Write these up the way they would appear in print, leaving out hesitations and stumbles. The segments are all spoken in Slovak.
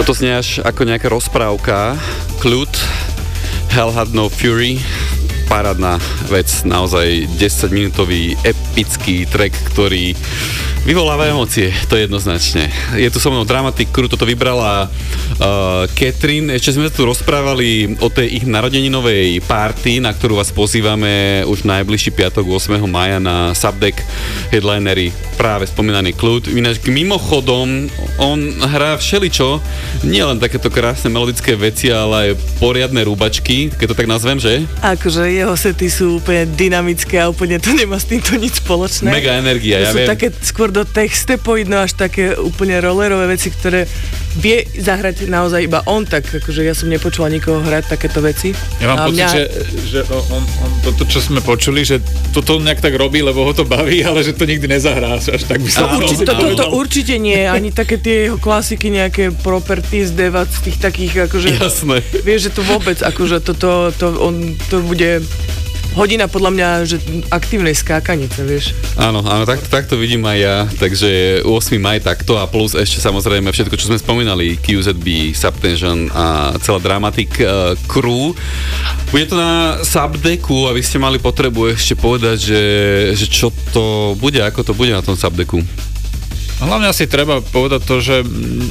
Toto znie až ako nejaká rozprávka. Kľud, Hell Had No Fury, parádna vec, naozaj 10-minútový epický track, ktorý vyvoláva emócie, to jednoznačne. Je tu so mnou Dramatic Crew, toto vybrala Catherine. Ešte sme tu rozprávali o tej ich narodeninovej party, na ktorú vás pozývame už najbližší piatok 8. maja na Subdeck headlinery práve spomínaný Kľud. Ináč mimochodom, on hrá všeličo, nie len takéto krásne melodické veci, ale aj poriadne rúbačky, keď to tak nazvem, že? Akože jeho sety sú úplne dynamické a úplne to nemá s týmto nič spoločné. Mega energia, ja viem. Sú také skôr do techstepoidno až také úplne rollerové veci, ktoré vie zahrať naozaj iba on, tak akože ja som nepočula nikoho hrať takéto veci. Ja mám pocit, že on toto, čo sme počuli, že toto nejak tak robí, lebo ho to baví, ale že to nikdy nezahrá, až tak by sa to určite nie, ani také tie jeho klasiky, nejaké properties, devat, z tých takých, akože... Jasné. Vieš, že to vôbec, akože to bude... hodina podľa mňa, že aktívnej skákanice, vieš. Áno, tak to vidím aj ja, takže 8. maj takto a plus ešte samozrejme všetko, čo sme spomínali, QZB, Subtension a celá Dramatic Crew. Bude to na Subdecku a vy ste mali potrebu ešte povedať, že čo to bude, ako to bude na tom Subdecku. Hlavne asi treba povedať to, že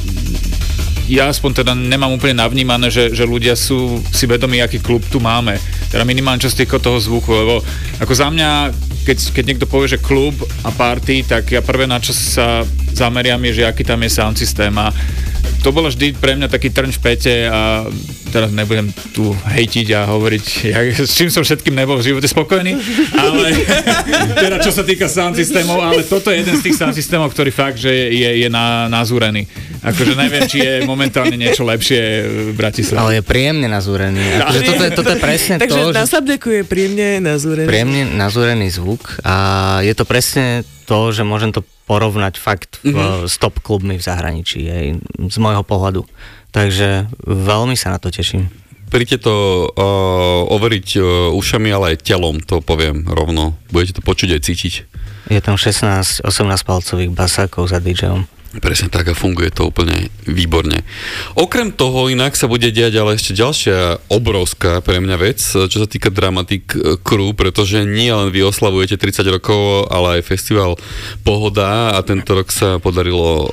ja aspoň teda nemám úplne navnímané, že ľudia sú si vedomí, aký klub tu máme. Teda minimálne čo sa týka toho zvuku, lebo ako za mňa, keď niekto povie, že klub a party, tak ja prvé na čo sa zameriam je, že aký tam je sound systém a to bolo vždy pre mňa taký trň v pete a teraz nebudem tu hejtiť a hovoriť, s čím som všetkým nebol v živote spokojný, ale teda čo sa týka sound systémov, ale toto je jeden z tých sound systémov, ktorý fakt, že je nazúrený. Akože neviem, či je momentálne niečo lepšie v Bratislave. Ale je príjemne nazúrený. Akože toto je presne to, takže na Subdecku je príjemne nazúrený. Príjemne nazúrený zvuk a je to presne to, že môžem to porovnať fakt s top klubmi v zahraničí, aj z môjho pohľadu. Takže veľmi sa na to teším. Príďte to overiť ušami, ale aj telom, to poviem rovno. Budete to počuť aj cítiť. Je tam 16-18 palcových basákov za DJom. Presne tak a funguje to úplne výborne. Okrem toho inak sa bude diať ale ešte ďalšia obrovská pre mňa vec, čo sa týka Dramatic Crew, pretože nie len vy oslavujete 30 rokov, ale aj festival Pohoda a tento rok sa podarilo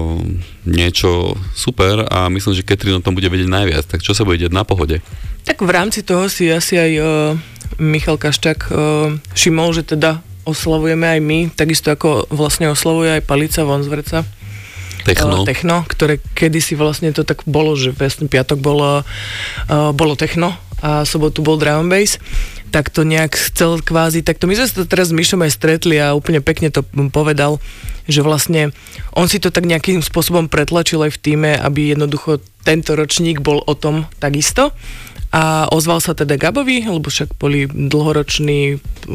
niečo super a myslím, že Catherine o tom bude vedieť najviac. Tak čo sa bude diať na Pohode? Tak v rámci toho si asi aj Michal Kaščák všimol, že teda oslavujeme aj my, takisto ako vlastne oslavuje aj Palica von Zverca. Techno, ktoré kedysi vlastne to tak bolo, že vlastne piatok bolo techno a sobotu bol drum and bass, tak to nejak chcel kvázi, tak to my sme sa teraz s Mišom aj stretli a úplne pekne to povedal, že vlastne on si to tak nejakým spôsobom pretlačil aj v tíme, aby jednoducho tento ročník bol o tom takisto. A ozval sa teda Gabovi, lebo však boli dlhoroční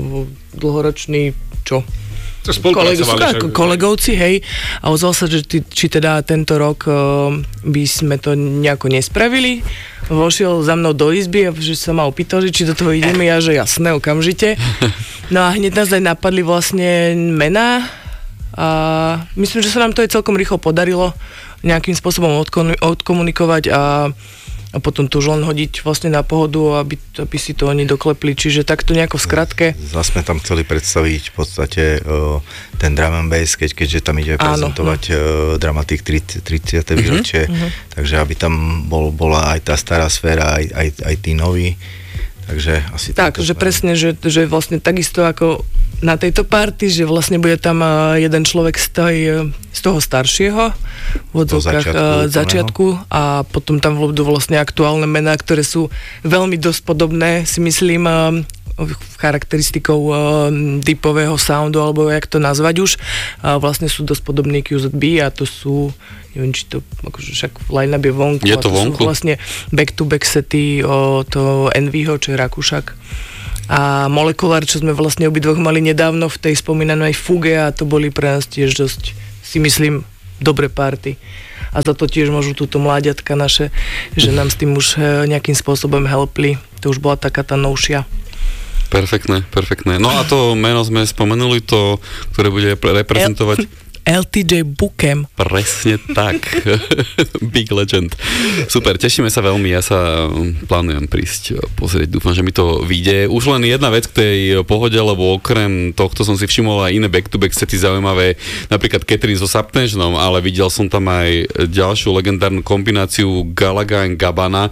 čo? Kolegovci, hej. A ozval sa, že či teda tento rok by sme to nejako nespravili. Vošiel za mnou do izby a že sa ma opýtal, že či do toho ideme, ja že jasné, okamžite. No a hneď nás aj napadli vlastne mená a myslím, že sa nám to aj celkom rýchlo podarilo nejakým spôsobom odkomunikovať a potom to už len hodiť vlastne na Pohodu, aby si to oni doklepli. Čiže takto nejako v skratke. Zas sme tam chceli predstaviť v podstate ten drum and bass, keďže tam ide prezentovať Dramatic 30. výročie. Takže aby tam bola aj tá stará sféra, aj tí noví. Takže asi tak, že presne, že vlastne takisto ako na tejto party, že vlastne bude tam jeden človek z toho staršieho v odzvukách začiatku a potom tam budú vlastne aktuálne mená, ktoré sú veľmi dosť podobné, si myslím, charakteristikou deepového soundu, alebo jak to nazvať už. Vlastne sú dosť podobní QZB a to sú, neviem, či to, akože však line-up je vonku. Je to vonku? Sú vlastne back-to-back sety to Envyho, čo je Rakúšak. A Molekulár, čo sme vlastne obidvoch mali nedávno v tej spomínanej Fuge a to boli pre nás tiež dosť, si myslím, dobré party. A za to tiež môžu túto mláďatka naše, že nám s tým už nejakým spôsobom helpli. To už bola taká tá novšia. Perfektné. No a to meno sme spomenuli, to, ktoré bude reprezentovať LTJ Bukem. Presne tak. Big legend. Super, tešíme sa veľmi, ja sa plánujem prísť pozrieť, dúfam, že mi to vyjde. Už len jedna vec k tej pohode, lebo okrem tohto som si všimol aj iné back-to-back sety zaujímavé, napríklad Catherine so Subtensionom, ale videl som tam aj ďalšiu legendárnu kombináciu Galaga and Gabbana.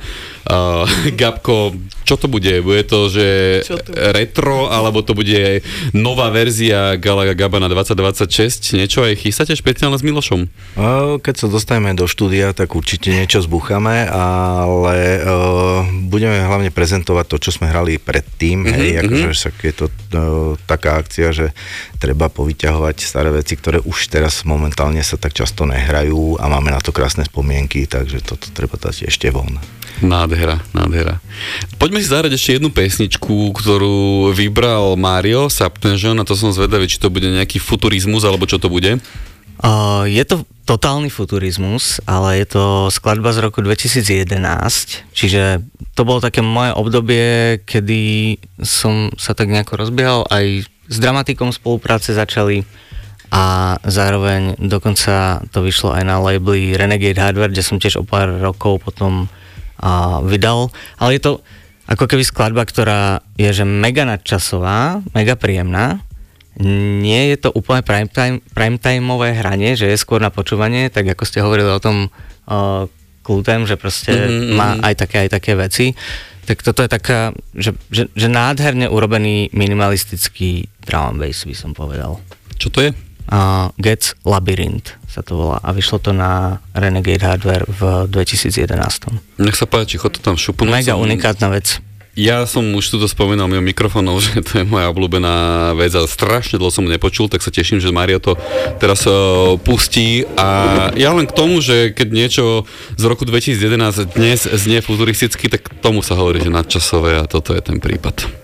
Gabko, čo to bude? Bude to, že retro, alebo to bude nová verzia Galaga Gabbana 2026? Niečo aj chystáte špeciálne s Milošom? Keď sa dostaneme do štúdia, tak určite niečo zbúchame, ale budeme hlavne prezentovať to, čo sme hrali predtým. Akože je to taká akcia, že treba povyťahovať staré veci, ktoré už teraz momentálne sa tak často nehrajú a máme na to krásne spomienky, takže toto treba dať ešte von. Nádhera. Poďme si zahrať ešte jednu pesničku, ktorú vybral Mario Subtension, a to som zvedavý, či to bude nejaký futurizmus, alebo čo to bude? Je to totálny futurizmus, ale je to skladba z roku 2011, čiže to bolo také moje obdobie, kedy som sa tak nejako rozbiehal, aj s dramatikom spolupráce začali a zároveň dokonca to vyšlo aj na labeli Renegade Hardware, kde som tiež o pár rokov potom vydal, ale je to ako keby skladba, ktorá je že mega nadčasová, mega príjemná. Nie je to úplne primetimeové hranie, že je skôr na počúvanie, tak ako ste hovorili o tom Klutem, že proste má aj také veci. Tak toto je taká, že nádherne urobený minimalistický drum and bass, by som povedal. Čo to je? Gets Labyrinth sa to volá a vyšlo to na Renegade Hardware v 2011. Nech sa páči, chod to tam šupnúť. Mega unikátna vec. Ja som už tuto spomínal mimo mikrofónov, že to je moja obľúbená vec a strašne dlho som nepočul, tak sa teším, že Mario to teraz pustí a ja len k tomu, že keď niečo z roku 2011 dnes znie futuristicky, tak tomu sa hovorí, že nadčasové a toto je ten prípad.